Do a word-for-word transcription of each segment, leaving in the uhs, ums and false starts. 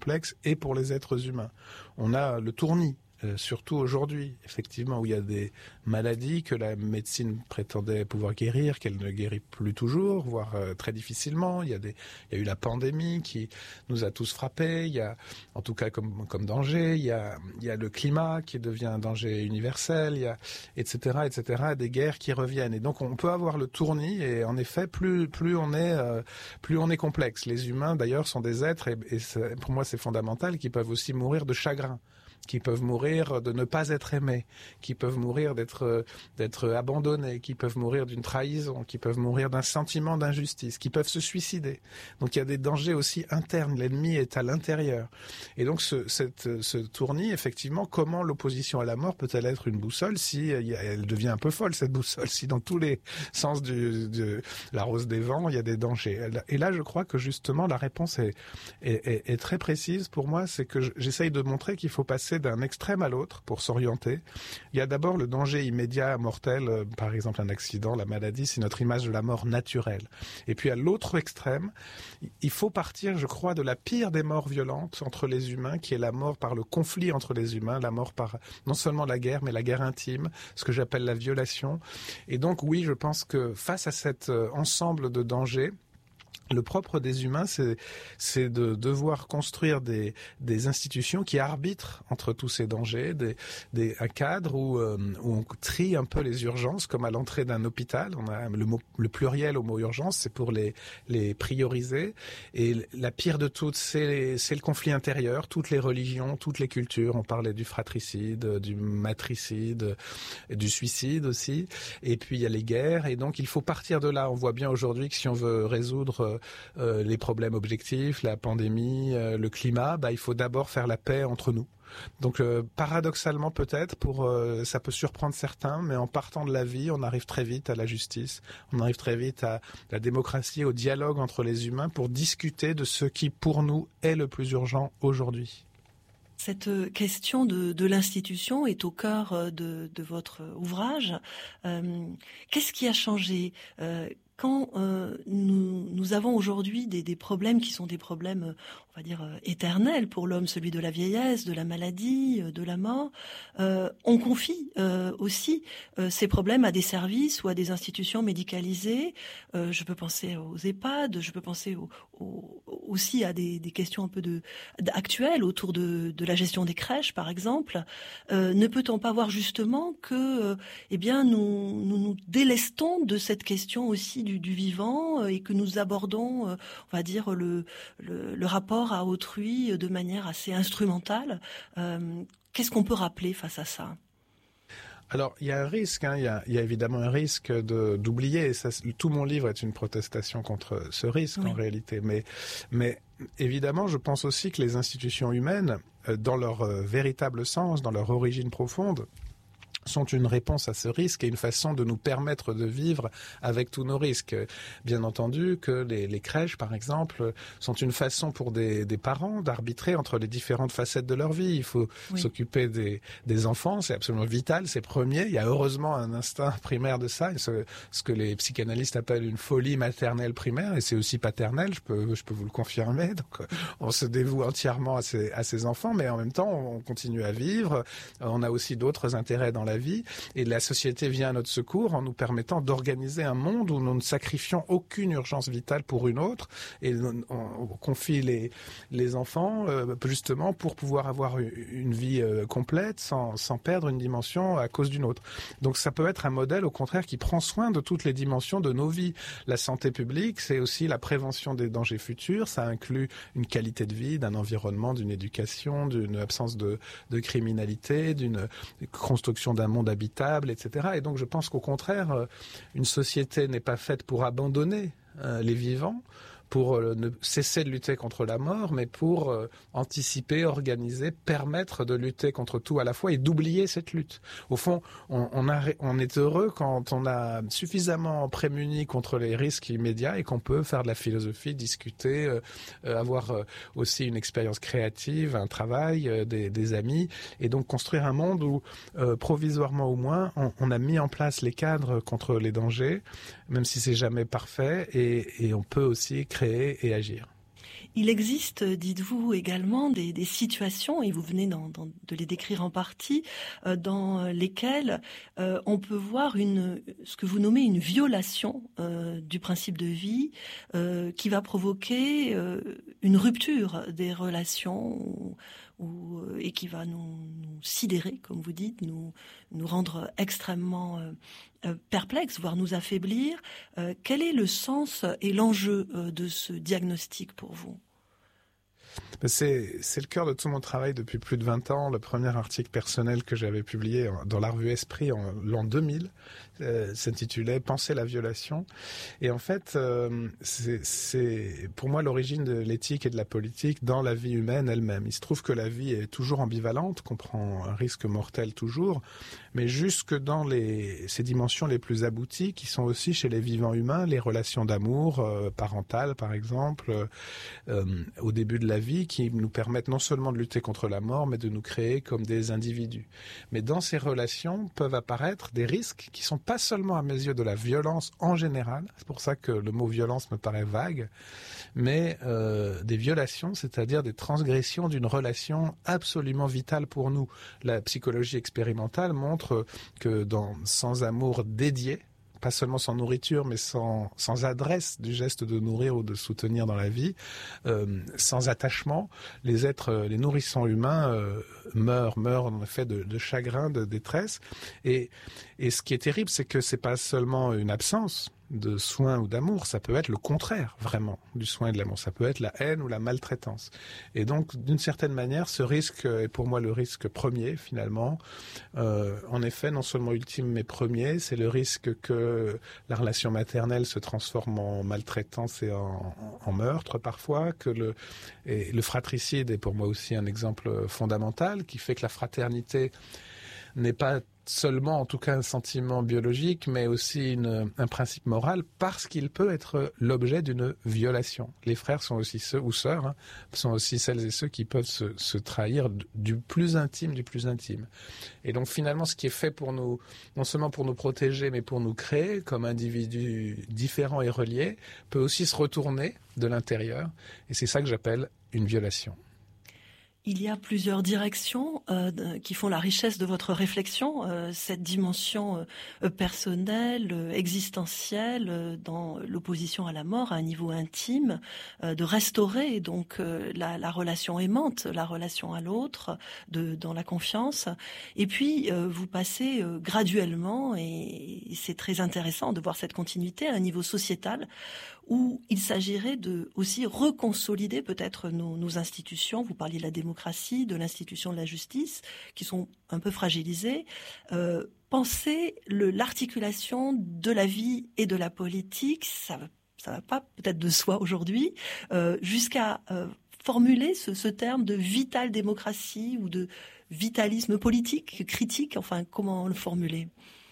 complexe, et pour les êtres humains. On a le tournis. Euh, surtout aujourd'hui, effectivement, où il y a des maladies que la médecine prétendait pouvoir guérir, qu'elle ne guérit plus toujours, voire euh, très difficilement. Il y a des, il y a eu la pandémie qui nous a tous frappés. Il y a, en tout cas comme comme danger, il y a, il y a le climat qui devient un danger universel. Il y a, et cetera, et cetera, des guerres qui reviennent. Et donc on peut avoir le tournis. Et en effet, plus plus on est, euh, plus on est complexe. Les humains, d'ailleurs, sont des êtres, et, et pour moi, c'est fondamental, qui peuvent aussi mourir de chagrin, qui peuvent mourir de ne pas être aimés, qui peuvent mourir d'être d'être abandonnés, qui peuvent mourir d'une trahison, qui peuvent mourir d'un sentiment d'injustice, qui peuvent se suicider. Donc il y a des dangers aussi internes, l'ennemi est à l'intérieur. Et donc ce, cette, ce tournis, effectivement, comment l'opposition à la mort peut-elle être une boussole si elle devient un peu folle, cette boussole, si dans tous les sens du, de la rose des vents, il y a des dangers. Et là, je crois que justement, la réponse est, est, est, est très précise pour moi, c'est que j'essaye de montrer qu'il faut passer d'un extrême à l'autre pour s'orienter. Il y a d'abord le danger immédiat, mortel, euh, par exemple un accident, la maladie, c'est notre image de la mort naturelle. Et puis à l'autre extrême, il faut partir, je crois, de la pire des morts violentes entre les humains, qui est la mort par le conflit entre les humains, la mort par non seulement la guerre, mais la guerre intime, ce que j'appelle la violation. Et donc oui, je pense que face à cet euh, ensemble de dangers, le propre des humains, c'est, c'est de devoir construire des, des institutions qui arbitrent entre tous ces dangers, des, des, un cadre où, euh, où on trie un peu les urgences, comme à l'entrée d'un hôpital. On a le, mot, le pluriel au mot urgence, c'est pour les, les prioriser. Et la pire de toutes, c'est, c'est le conflit intérieur, toutes les religions, toutes les cultures. On parlait du fratricide, du matricide, du suicide aussi. Et puis il y a les guerres. Et donc il faut partir de là. On voit bien aujourd'hui que si on veut résoudre Euh, les problèmes objectifs, la pandémie, euh, le climat, bah, il faut d'abord faire la paix entre nous. Donc euh, paradoxalement peut-être, pour euh, ça peut surprendre certains, mais en partant de la vie, on arrive très vite à la justice, on arrive très vite à la démocratie, au dialogue entre les humains pour discuter de ce qui pour nous est le plus urgent aujourd'hui. Cette question de, de l'institution est au cœur de, de votre ouvrage. Euh, qu'est-ce qui a changé euh, quand euh, nous, nous avons aujourd'hui des, des problèmes qui sont des problèmes, on va dire, euh, éternels pour l'homme, celui de la vieillesse, de la maladie, euh, de la mort, euh, on confie euh, aussi euh, ces problèmes à des services ou à des institutions médicalisées. Euh, je peux penser aux EHPAD, je peux penser au, au, aussi à des, des questions un peu de, actuelles autour de, de la gestion des crèches, par exemple. Euh, ne peut-on pas voir justement que, euh, eh bien, nous, nous nous délestons de cette question aussi Du, du vivant et que nous abordons, euh, on va dire, le, le, le rapport à autrui de manière assez instrumentale. Euh, qu'est-ce qu'on peut rappeler face à ça ? Alors, il y a un risque, hein, il y a, il y a évidemment un risque de, d'oublier. Ça, tout mon livre est une protestation contre ce risque, oui, en réalité. Mais, mais évidemment, je pense aussi que les institutions humaines, dans leur euh, véritable sens, dans leur origine profonde, sont une réponse à ce risque et une façon de nous permettre de vivre avec tous nos risques. Bien entendu que les, les crèches, par exemple, sont une façon pour des, des parents d'arbitrer entre les différentes facettes de leur vie. Il faut oui. s'occuper des, des enfants, c'est absolument vital, c'est premier. Il y a heureusement un instinct primaire de ça, ce, ce que les psychanalystes appellent une folie maternelle primaire, et c'est aussi paternel, je peux, je peux vous le confirmer. Donc, on se dévoue entièrement à ses, à ses enfants, mais en même temps, on continue à vivre. On a aussi d'autres intérêts dans la vie, et la société vient à notre secours en nous permettant d'organiser un monde où nous ne sacrifions aucune urgence vitale pour une autre, et on, on confie les, les enfants euh, justement pour pouvoir avoir une vie euh, complète sans, sans perdre une dimension à cause d'une autre. Donc ça peut être un modèle au contraire qui prend soin de toutes les dimensions de nos vies. La santé publique, c'est aussi la prévention des dangers futurs, ça inclut une qualité de vie, d'un environnement, d'une éducation, d'une absence de, de criminalité, d'une construction d'un monde habitable, et cetera. Et donc je pense qu'au contraire, une société n'est pas faite pour abandonner euh, les vivants, pour euh, ne cesser de lutter contre la mort, mais pour euh, anticiper, organiser, permettre de lutter contre tout à la fois et d'oublier cette lutte. Au fond, on, on, a, on est heureux quand on a suffisamment prémuni contre les risques immédiats et qu'on peut faire de la philosophie, discuter, euh, euh, avoir euh, aussi une expérience créative, un travail, euh, des, des amis, et donc construire un monde où, euh, provisoirement au moins, on, on a mis en place les cadres contre les dangers, même si c'est jamais parfait, et, et on peut aussi créer et agir. Il existe, dites-vous également, des, des situations, et vous venez dans, dans, de les décrire en partie, euh, dans lesquelles euh, on peut voir une, ce que vous nommez une violation euh, du principe de vie, euh, qui va provoquer euh, une rupture des relations, ou, ou, et qui va nous, nous sidérer, comme vous dites, nous, nous rendre extrêmement euh, perplexes, voire nous affaiblir. Euh, quel est le sens et l'enjeu euh, de ce diagnostic pour vous ? C'est, c'est le cœur de tout mon travail depuis plus de vingt ans. Le premier article personnel que j'avais publié dans la revue Esprit en l'an deux mille euh, s'intitulait « Penser la violation ». Et en fait, euh, c'est, c'est pour moi l'origine de l'éthique et de la politique dans la vie humaine elle-même. Il se trouve que la vie est toujours ambivalente, qu'on prend un risque mortel toujours, mais jusque dans les, ces dimensions les plus abouties qui sont aussi chez les vivants humains, les relations d'amour euh, parentales par exemple, euh, au début de la vie, qui nous permettent non seulement de lutter contre la mort, mais de nous créer comme des individus. Mais dans ces relations peuvent apparaître des risques qui sont pas seulement à mes yeux de la violence en général, c'est pour ça que le mot violence me paraît vague, mais euh, des violations, c'est-à-dire des transgressions d'une relation absolument vitale pour nous. La psychologie expérimentale montre que dans sans amour dédié, pas seulement sans nourriture, mais sans, sans adresse du geste de nourrir ou de soutenir dans la vie, euh, sans attachement, les êtres, les nourrissons humains euh, meurent, meurent en effet de, de chagrin, de détresse. Et, et ce qui est terrible, c'est que c'est pas seulement une absence de soins ou d'amour, ça peut être le contraire, vraiment, du soin et de l'amour. Ça peut être la haine ou la maltraitance. Et donc, d'une certaine manière, ce risque est pour moi le risque premier, finalement. Euh, en effet, non seulement ultime, mais premier, c'est le risque que la relation maternelle se transforme en maltraitance et en, en meurtre, parfois, que le, et le fratricide est pour moi aussi un exemple fondamental, qui fait que la fraternité n'est pas seulement, en tout cas, un sentiment biologique, mais aussi une, un principe moral, parce qu'il peut être l'objet d'une violation. Les frères sont aussi ceux, ou sœurs, hein, sont aussi celles et ceux qui peuvent se, se trahir du plus intime du plus intime. Et donc, finalement, ce qui est fait pour nous, non seulement pour nous protéger, mais pour nous créer comme individus différents et reliés, peut aussi se retourner de l'intérieur. Et c'est ça que j'appelle une violation. Il y a plusieurs directions euh, qui font la richesse de votre réflexion, euh, cette dimension euh, personnelle, euh, existentielle, euh, dans l'opposition à la mort, à un niveau intime, euh, de restaurer donc euh, la, la relation aimante, la relation à l'autre, de, dans la confiance. Et puis, euh, vous passez euh, graduellement, et, et c'est très intéressant de voir cette continuité à un niveau sociétal, où il s'agirait de aussi reconsolider peut-être nos, nos institutions. Vous parliez de la démocratie, de l'institution de la justice, qui sont un peu fragilisées. Euh, penser le, l'articulation de la vie et de la politique, ça va, ça va pas peut-être de soi aujourd'hui, euh, jusqu'à euh, formuler ce, ce terme de vitale démocratie ou de vitalisme politique, critique. Enfin, comment le formuler ?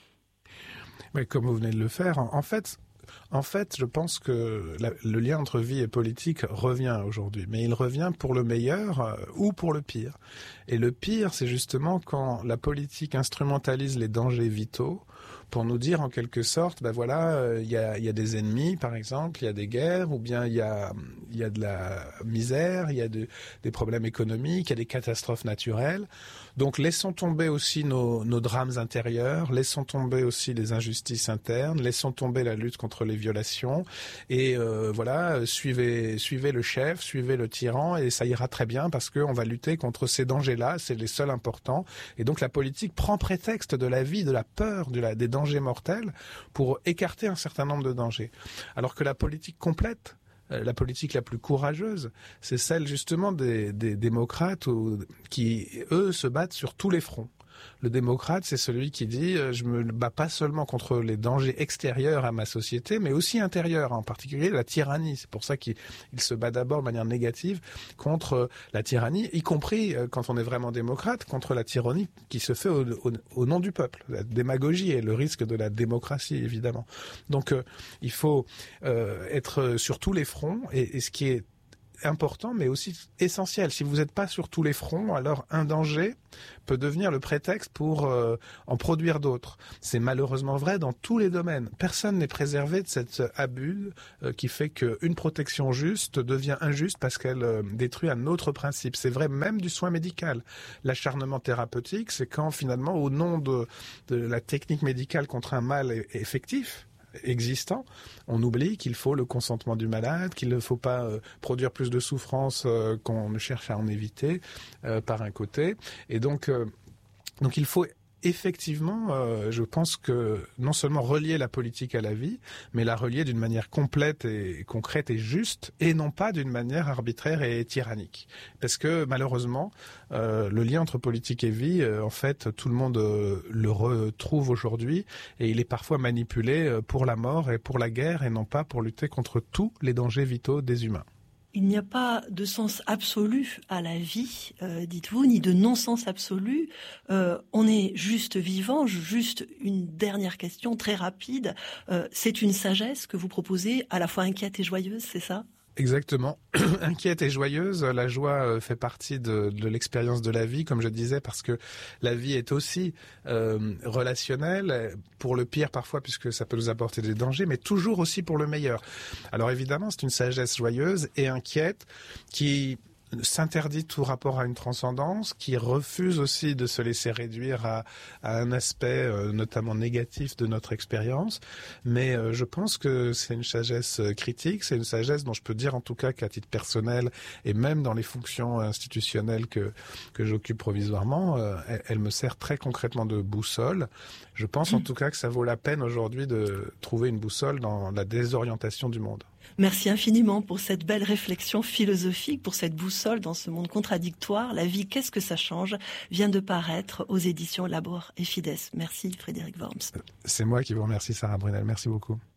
Mais comme vous venez de le faire, en, en fait. En fait, je pense que la, le lien entre vie et politique revient aujourd'hui, mais il revient pour le meilleur euh, ou pour le pire. Et le pire, c'est justement quand la politique instrumentalise les dangers vitaux pour nous dire en quelque sorte, ben voilà, il euh, y a, y a des ennemis, par exemple, il y a des guerres, ou bien il y a, y a de la misère, il y a de, des problèmes économiques, il y a des catastrophes naturelles. Donc laissons tomber aussi nos, nos drames intérieurs, laissons tomber aussi les injustices internes, laissons tomber la lutte contre les violations, et euh, voilà, suivez, suivez le chef, suivez le tyran, et ça ira très bien parce qu'on va lutter contre ces dangers-là, c'est les seuls importants. Et donc la politique prend prétexte de la vie, de la peur, de la, des dangers mortels pour écarter un certain nombre de dangers. Alors que la politique complète, la politique la plus courageuse, c'est celle justement des, des démocrates ou, qui, eux, se battent sur tous les fronts. Le démocrate, c'est celui qui dit euh, « je me bats pas seulement contre les dangers extérieurs à ma société, mais aussi intérieurs, en particulier la tyrannie ». C'est pour ça qu'il il se bat d'abord de manière négative contre euh, la tyrannie, y compris, euh, quand on est vraiment démocrate, contre la tyrannie qui se fait au, au, au nom du peuple. La démagogie et le risque de la démocratie, évidemment. Donc, euh, il faut euh, être sur tous les fronts, et, et ce qui est important, mais aussi essentiel. Si vous n'êtes pas sur tous les fronts, alors un danger peut devenir le prétexte pour euh, en produire d'autres. C'est malheureusement vrai dans tous les domaines. Personne n'est préservé de cet abus euh, qui fait qu'une protection juste devient injuste parce qu'elle euh, détruit un autre principe. C'est vrai même du soin médical. L'acharnement thérapeutique, c'est quand finalement, au nom de, de la technique médicale contre un mal effectif, existant, on oublie qu'il faut le consentement du malade, qu'il ne faut pas euh, produire plus de souffrance euh, qu'on ne cherche à en éviter euh, par un côté. Et donc, euh, donc il faut effectivement, euh, je pense que non seulement relier la politique à la vie, mais la relier d'une manière complète et concrète et juste, et non pas d'une manière arbitraire et tyrannique. Parce que malheureusement, euh, le lien entre politique et vie, euh, en fait, tout le monde euh, le retrouve aujourd'hui, et il est parfois manipulé pour la mort et pour la guerre, et non pas pour lutter contre tous les dangers vitaux des humains. Il n'y a pas de sens absolu à la vie, euh, dites-vous, ni de non-sens absolu. Euh, on est juste vivant. Juste une dernière question très rapide. Euh, c'est une sagesse que vous proposez, à la fois inquiète et joyeuse, c'est ça ? Exactement. Inquiète et joyeuse, la joie fait partie de, de l'expérience de la vie, comme je disais, parce que la vie est aussi euh, relationnelle, pour le pire parfois, puisque ça peut nous apporter des dangers, mais toujours aussi pour le meilleur. Alors évidemment, c'est une sagesse joyeuse et inquiète qui s'interdit tout rapport à une transcendance, qui refuse aussi de se laisser réduire à, à un aspect euh, notamment négatif de notre expérience. Mais euh, je pense que c'est une sagesse critique, c'est une sagesse dont je peux dire en tout cas qu'à titre personnel et même dans les fonctions institutionnelles que, que j'occupe provisoirement, euh, elle, elle me sert très concrètement de boussole. Je pense en tout cas que ça vaut la peine aujourd'hui de trouver une boussole dans la désorientation du monde. Merci infiniment pour cette belle réflexion philosophique, pour cette boussole dans ce monde contradictoire. La vie, qu'est-ce que ça change, vient de paraître aux éditions Labor et Fides. Merci Frédéric Worms. C'est moi qui vous remercie, Sarah Brunel. Merci beaucoup.